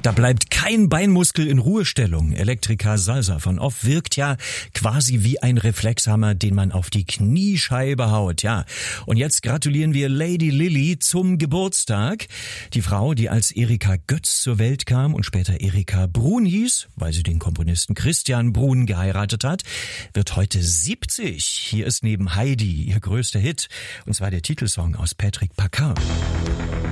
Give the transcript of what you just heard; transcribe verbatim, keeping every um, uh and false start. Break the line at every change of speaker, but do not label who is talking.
Da bleibt kein Beinmuskel in Ruhestellung. Elektrika Salsa von Off wirkt ja quasi wie ein Reflexhammer, den man auf die Kniescheibe haut. Ja, und jetzt gratulieren wir Lady Lily zum Geburtstag. Die Frau, die als Erika Götz zur Welt kam und später Erika Bruhn hieß, weil sie den Komponisten Christian Bruhn geheiratet hat, wird heute siebzig. Hier ist neben Heidi ihr größter Hit, und zwar der Titelsong aus Patrick Paquin.